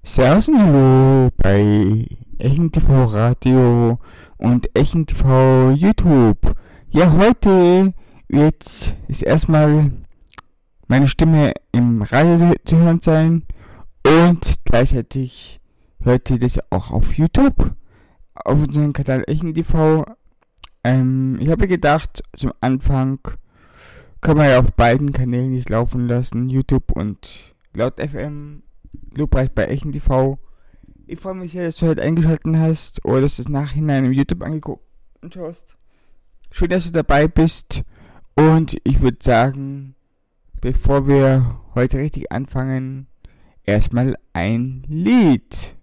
Servus und Hallo bei EchenTV Radio und EchenTV YouTube. Ja, heute wird es erstmal meine Stimme im Radio zu hören sein und gleichzeitig hört ihr das auch auf YouTube, auf unserem Kanal EchenTV. Ich habe gedacht, zum Anfang können wir ja auf beiden Kanälen nicht laufen lassen, YouTube und Laut FM. Lobpreis bei EchenTV. Ich freue mich sehr, dass du heute eingeschaltet hast oder dass du es nachhinein im YouTube angeguckt hast. Schön, dass du dabei bist. Und ich würde sagen, bevor wir heute richtig anfangen, erstmal ein Lied.